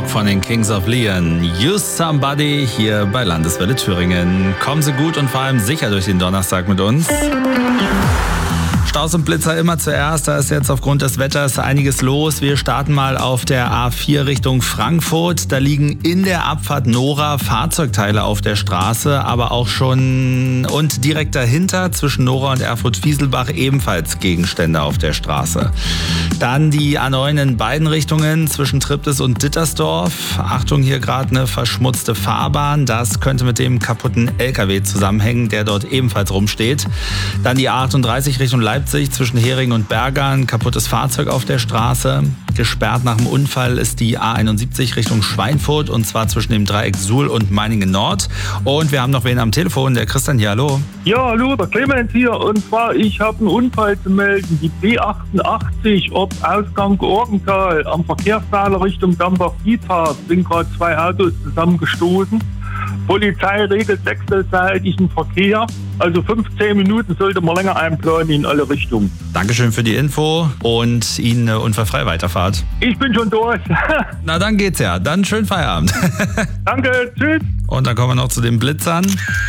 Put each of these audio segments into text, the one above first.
Rock von den Kings of Leon. Use Somebody hier bei Landeswelle Thüringen. Kommen Sie gut und vor allem sicher durch den Donnerstag mit uns. Staus und Blitzer immer zuerst. Da ist jetzt aufgrund des Wetters einiges los. Wir starten mal auf der A4 Richtung Frankfurt. Da liegen in der Abfahrt Nora Fahrzeugteile auf der Straße, aber auch schon und direkt dahinter zwischen Nora und Erfurt-Fieselbach ebenfalls Gegenstände auf der Straße. Dann die A9 in beiden Richtungen zwischen Triptis und Dittersdorf. Achtung, hier gerade eine verschmutzte Fahrbahn. Das könnte mit dem kaputten LKW zusammenhängen, der dort ebenfalls rumsteht. Dann die A38 Richtung Leipzig zwischen Heringen und Bergern. Kaputtes Fahrzeug auf der Straße. Gesperrt nach dem Unfall ist die A71 Richtung Schweinfurt und zwar zwischen dem Dreieck Suhl und Meiningen Nord. Und wir haben noch wen am Telefon, der Christian hier, hallo. Ja, hallo, der Clemens hier. Und zwar, ich habe einen Unfall zu melden. Die B88, Ort Ausgang Orgenthal, am Verkehrsteiler Richtung Dambach-Diethardt sind gerade zwei Autos zusammengestoßen. Polizei regelt wechselseitigen Verkehr. Also 15 Minuten sollte man länger einplanen in alle Richtungen. Dankeschön für die Info und Ihnen eine unfallfreie Weiterfahrt. Ich bin schon durch. Na, dann geht's ja. Dann schönen Feierabend. Danke, tschüss. Und dann kommen wir noch zu den Blitzern.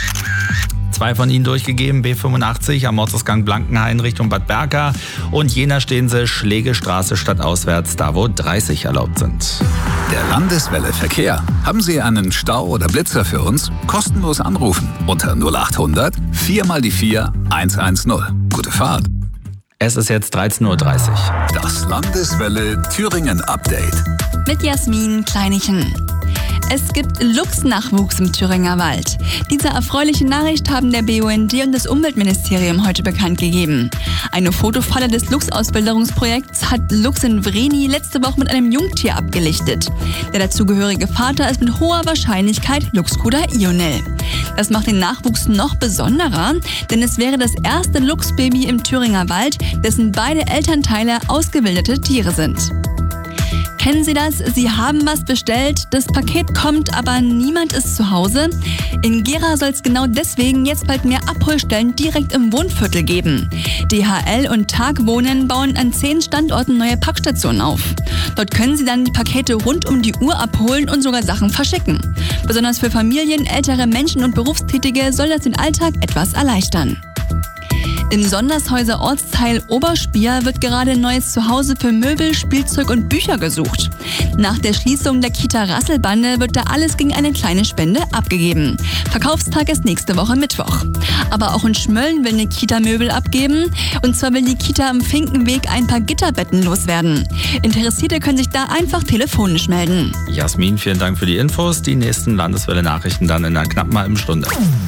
2 von Ihnen durchgegeben, B85 am Ortsgang Blankenhain Richtung Bad Berka und Jena stehen Sie Schlägestraße stadtauswärts, da wo 30 erlaubt sind. Der Landeswelle Verkehr. Haben Sie einen Stau oder Blitzer für uns? Kostenlos anrufen unter 0800 4 mal die 4 110. Gute Fahrt. Es ist jetzt 13:30 Uhr. Das Landeswelle Thüringen Update. Mit Jasmin Kleinichen. Es gibt Luchsnachwuchs im Thüringer Wald. Diese erfreuliche Nachricht haben der BUND und das Umweltministerium heute bekannt gegeben. Eine Fotofalle des Luchsausbilderungsprojekts hat Luchs in Vreni letzte Woche mit einem Jungtier abgelichtet. Der dazugehörige Vater ist mit hoher Wahrscheinlichkeit Luchsbruder Ionel. Das macht den Nachwuchs noch besonderer, denn es wäre das erste Luchsbaby im Thüringer Wald, dessen beide Elternteile ausgewilderte Tiere sind. Kennen Sie das? Sie haben was bestellt, das Paket kommt, aber niemand ist zu Hause? In Gera soll es genau deswegen jetzt bald mehr Abholstellen direkt im Wohnviertel geben. DHL und Tagwohnen bauen an 10 Standorten neue Packstationen auf. Dort können Sie dann die Pakete rund um die Uhr abholen und sogar Sachen verschicken. Besonders für Familien, ältere Menschen und Berufstätige soll das den Alltag etwas erleichtern. Im Sondershäuser Ortsteil Oberspier wird gerade ein neues Zuhause für Möbel, Spielzeug und Bücher gesucht. Nach der Schließung der Kita Rasselbande wird da alles gegen eine kleine Spende abgegeben. Verkaufstag ist nächste Woche Mittwoch. Aber auch in Schmölln will eine Kita Möbel abgeben. Und zwar will die Kita am Finkenweg ein paar Gitterbetten loswerden. Interessierte können sich da einfach telefonisch melden. Jasmin, vielen Dank für die Infos. Die nächsten Landeswelle-Nachrichten dann in einer knappen halben Stunde.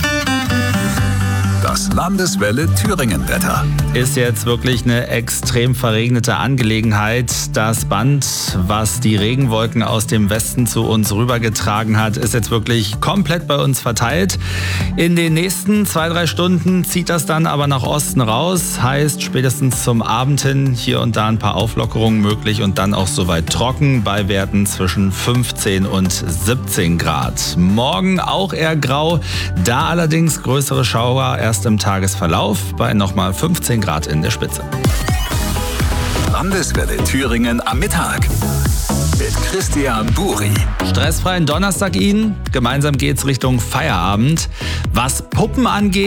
Das Landeswelle Thüringen Wetter. Ist jetzt wirklich eine extrem verregnete Angelegenheit. Das Band, was die Regenwolken aus dem Westen zu uns rübergetragen hat, ist jetzt wirklich komplett bei uns verteilt. In den nächsten 2-3 Stunden zieht das dann aber nach Osten raus. Heißt spätestens zum Abend hin hier und da ein paar Auflockerungen möglich und dann auch soweit trocken bei Werten zwischen 15 und 17 Grad. Morgen auch eher grau, da allerdings größere Schauer erst im Tagesverlauf bei nochmal 15 Grad in der Spitze. Landeswelle Thüringen am Mittag mit Christian Buri. Stressfreien Donnerstag Ihnen. Gemeinsam geht's Richtung Feierabend. Was Puppen angeht,